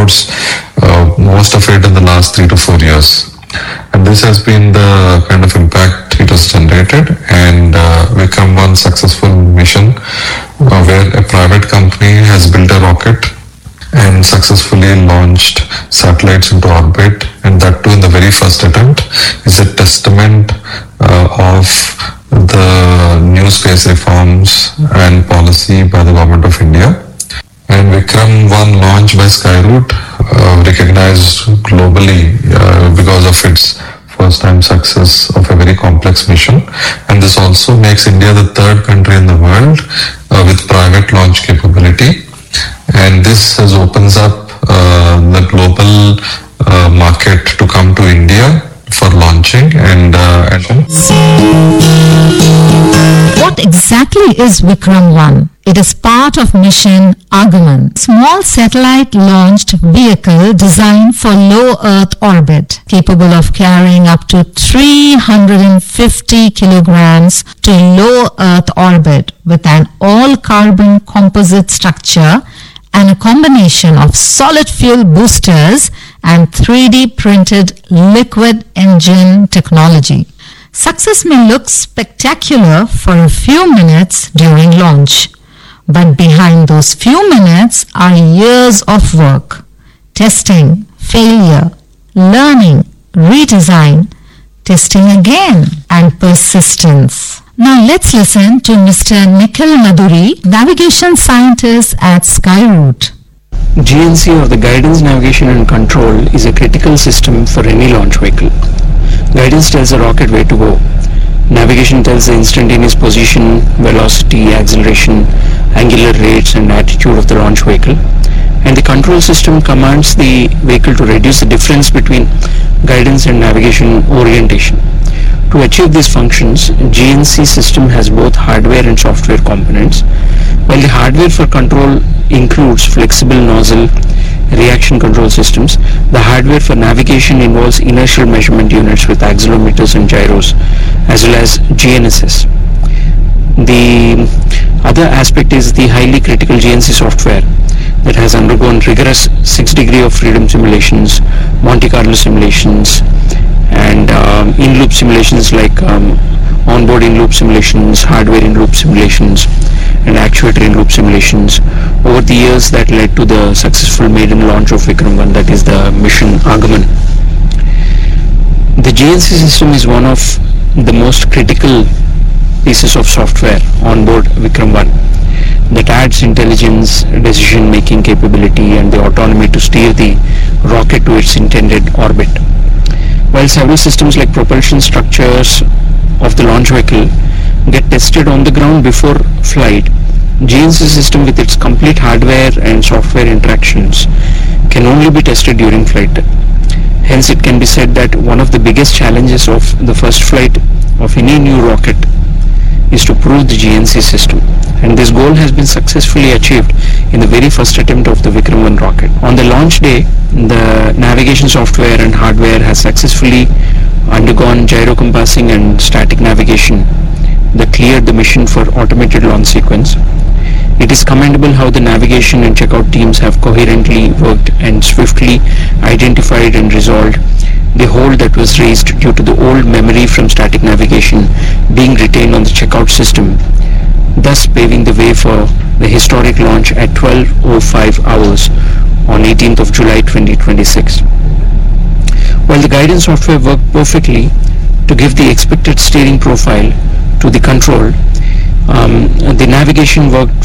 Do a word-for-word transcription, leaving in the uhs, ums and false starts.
exports, uh, most of it in the last three to four years. And this has been the kind of impact it has generated. And uh, Vikram one successful mission uh, where a private company has built a rocket and successfully launched satellites into orbit, and that too in the very first attempt, is a testament uh, of the new space reforms and policy by the Government of India. And Vikram one launch by Skyroot, uh, recognized globally uh, because of its first time success of a very complex mission. And this also makes India the third country in the world uh, with private launch capability. And this has opens up uh, the global uh, market to come to India for launching. And, uh, and what exactly is Vikram one? It is part of mission Agaman, small satellite launched vehicle designed for low Earth orbit, capable of carrying up to three hundred fifty kilograms to low Earth orbit with an all-carbon composite structure and a combination of solid fuel boosters and three D printed liquid engine technology. Success may look spectacular for a few minutes during launch, but behind those few minutes are years of work, testing, failure, learning, redesign, testing again, and persistence. Now let's listen to Mister Nikhil Maduri, navigation scientist at Skyroot. G N C, or the Guidance, Navigation and Control, is a critical system for any launch vehicle. Guidance tells the rocket where to go. Navigation tells the instantaneous position, velocity, acceleration, angular rates and attitude of the launch vehicle. And the control system commands the vehicle to reduce the difference between guidance and navigation orientation. To achieve these functions, G N C system has both hardware and software components. While the hardware for control includes flexible nozzle reaction control systems, the hardware for navigation involves inertial measurement units with accelerometers and gyros, as well as G N S S. The other aspect is the highly critical G N C software that has undergone rigorous six degree of freedom simulations, Monte Carlo simulations, and um, in-loop simulations like um, onboard in-loop simulations, hardware in-loop simulations, and actuator in-loop simulations over the years that led to the successful maiden launch of Vikram one, that is the mission Agaman. The G N C system is one of the most critical pieces of software on board Vikram one that adds intelligence, decision-making capability, and the autonomy to steer the rocket to its intended orbit. While several systems like propulsion structures of the launch vehicle get tested on the ground before flight, G N C system with its complete hardware and software interactions can only be tested during flight. Hence, it can be said that one of the biggest challenges of the first flight of any new rocket is to prove the G N C system, and this goal has been successfully achieved in the very first attempt of the Vikram one rocket. On the launch day, the navigation software and hardware has successfully undergone gyro compassing and static navigation that cleared the mission for automated launch sequence. It is commendable how the navigation and checkout teams have coherently worked and swiftly identified and resolved the hole that was raised due to the old memory from static navigation being retained on the checkout system, thus paving the way for the historic launch at twelve oh five hours on eighteenth of July twenty twenty-six. While the guidance software worked perfectly to give the expected steering profile to the control, um, the navigation worked